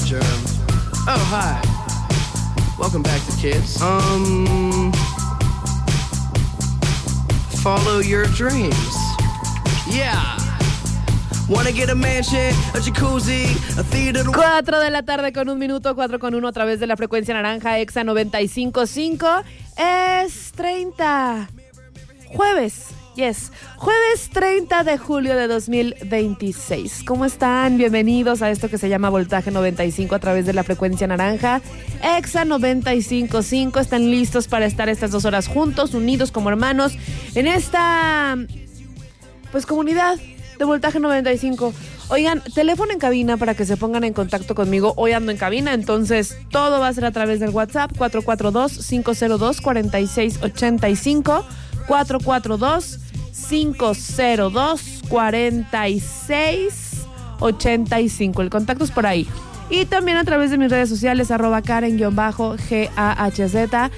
germ. Oh, hi. Welcome back to Kids. Follow your dreams. Yeah. Wanna get a mansion, a jacuzzi, a theater. 4 de la tarde con 1 minuto, 4 con 1 a través de la frecuencia naranja Exa 95.5. Es 30. Jueves. Yes, jueves 30 de julio de 2026. ¿Cómo están? Bienvenidos a esto que se llama Voltaje 95 a través de la frecuencia naranja Exa 95.5. ¿Están listos para estar estas 2 horas juntos, unidos como hermanos en esta, pues, comunidad de Voltaje 95? Oigan, teléfono en cabina para que se pongan en contacto conmigo. Hoy ando en cabina, entonces todo va a ser a través del WhatsApp 442-502-4685 442-502-4685. El contacto es por ahí. Y también a través de mis redes sociales, @Karen-GAHZ,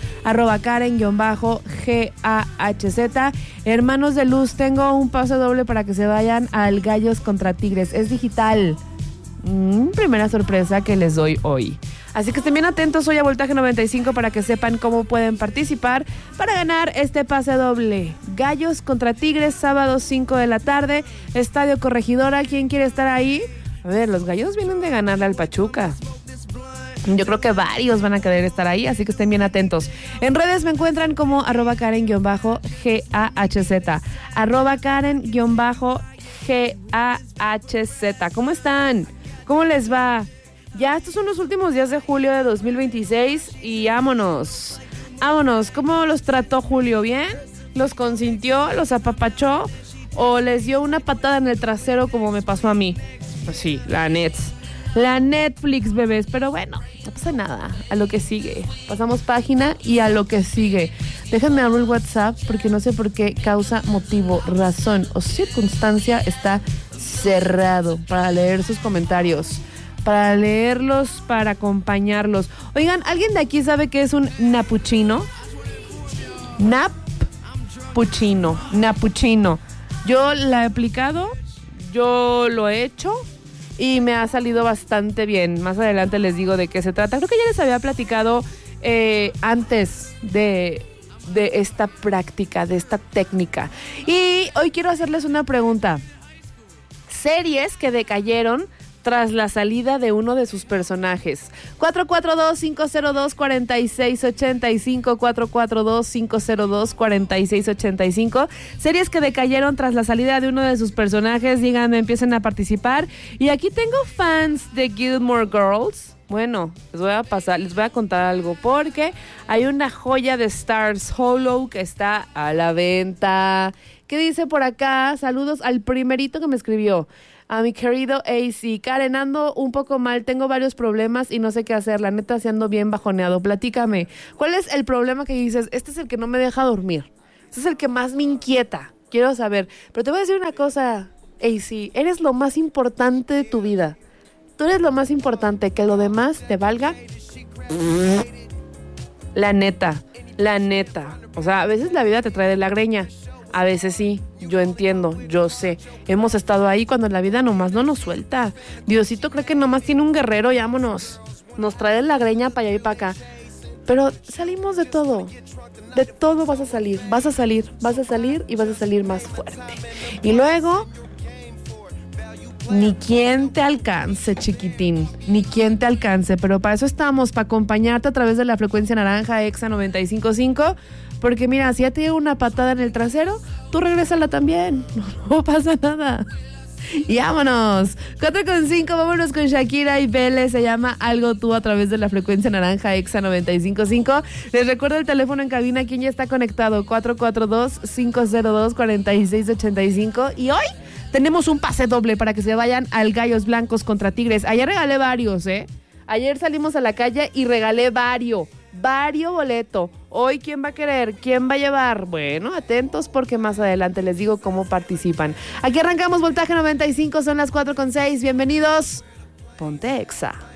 @Karen-GAHZ. Hermanos de luz, tengo un pase doble para que se vayan al Gallos contra Tigres. Es digital. Primera sorpresa que les doy hoy. Así que estén bien atentos hoy a Voltaje 95 para que sepan cómo pueden participar para ganar este pase doble. Gallos contra Tigres, sábado 5 de la tarde, Estadio Corregidora. ¿Quién quiere estar ahí? A ver, los Gallos vienen de ganarle al Pachuca. Yo creo que varios van a querer estar ahí, así que estén bien atentos. En redes me encuentran como @Karen-GAHZ, @Karen-GAHZ. ¿Cómo están? ¿Cómo les va? Ya estos son los últimos días de julio de 2026 y vámonos. Vámonos. ¿Cómo los trató Julio? ¿Bien? ¿Los consintió? ¿Los apapachó? ¿O les dio una patada en el trasero como me pasó a mí? Pues sí, la Netflix, bebés. Pero bueno, no pasa nada. A lo que sigue. Pasamos página y a lo que sigue. Déjenme abrir el WhatsApp porque no sé por qué causa, motivo, razón o circunstancia está cerrado para leer sus comentarios. Para leerlos, para acompañarlos. Oigan, ¿alguien de aquí sabe qué es un napuchino? Napuchino. Yo la he aplicado, yo lo he hecho y me ha salido bastante bien. Más adelante les digo de qué se trata. Creo que ya les había platicado antes de esta práctica, de esta técnica. Y hoy quiero hacerles una pregunta. Series que decayeron tras la salida de uno de sus personajes. 442-502-4685, 442-502-4685. Series que decayeron tras la salida de uno de sus personajes. Díganme, empiecen a participar. Y aquí tengo fans de Gilmore Girls. Bueno, les voy a contar algo, porque hay una joya de Stars Hollow que está a la venta. ¿Qué dice por acá? Saludos al primerito que me escribió. A mi querido AC. Karen, ando un poco mal, tengo varios problemas y no sé qué hacer. La neta, se ando bien bajoneado. Platícame. ¿Cuál es el problema que dices? Este es el que no me deja dormir. Este es el que más me inquieta. Quiero saber. Pero te voy a decir una cosa, AC. Eres lo más importante de tu vida. Tú eres lo más importante. Que lo demás te valga. La neta. O sea, a veces la vida te trae de la greña. A veces sí, yo entiendo, yo sé. Hemos estado ahí cuando la vida nomás no nos suelta. Diosito cree que nomás tiene un guerrero y vámonos. Nos trae la greña para allá y para acá. Pero salimos de todo. De todo vas a salir y vas a salir más fuerte. Y luego, ni quien te alcance, chiquitín. Ni quien te alcance. Pero para eso estamos, para acompañarte a través de la frecuencia naranja Exa 95.5. Porque mira, si ya te dio una patada en el trasero, tú regrésala también. No pasa nada. Y vámonos. 4.5, vámonos con Shakira y Vélez. Se llama Algo Tú a través de la frecuencia naranja Exa 95.5. Les recuerdo el teléfono en cabina. ¿Quién ya está conectado? 442-502-4685. Y hoy tenemos un pase doble para que se vayan al Gallos Blancos contra Tigres. Ayer regalé varios, Ayer salimos a la calle y regalé varios boleto. Hoy, ¿quién va a querer? ¿Quién va a llevar? Bueno, atentos porque más adelante les digo cómo participan. Aquí arrancamos Voltaje 95, son las 4.6. Bienvenidos. Ponte Exa.